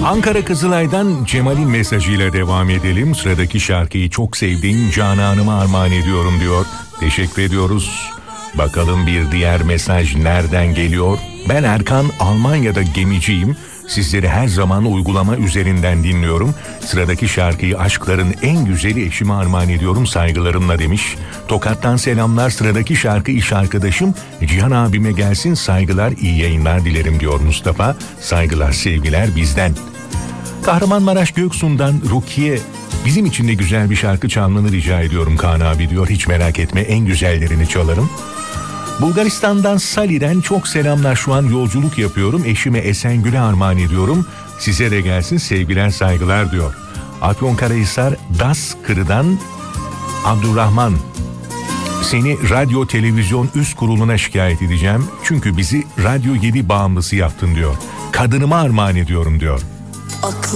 Ankara Kızılay'dan Cemal'in mesajıyla devam edelim. Sıradaki şarkıyı çok sevdiğim Canan'ıma armağan ediyorum diyor. Teşekkür ediyoruz. Bakalım bir diğer mesaj nereden geliyor? Ben Erkan, Almanya'da gemiciyim. Sizleri her zaman uygulama üzerinden dinliyorum. Sıradaki şarkıyı aşkların en güzeli eşime armağan ediyorum saygılarımla demiş. Tokat'tan selamlar. Sıradaki şarkı iş arkadaşım Cihan abime gelsin, saygılar, iyi yayınlar dilerim diyor Mustafa. Saygılar, sevgiler bizden. Kahramanmaraş Göksu'ndan Rukiye, bizim için de güzel bir şarkı çalmanı rica ediyorum Kaan abi diyor. Hiç merak etme, en güzellerini çalarım. Bulgaristan'dan Sali'den çok selamlar, şu an yolculuk yapıyorum. Eşime Esengül'e armağan ediyorum. Size de gelsin, sevgiler saygılar diyor. Afyonkarahisar Das Kırı'dan Abdurrahman, seni radyo televizyon üst kuruluna şikayet edeceğim. Çünkü bizi Radyo 7 bağımlısı yaptın diyor. Kadınıma armağan ediyorum diyor.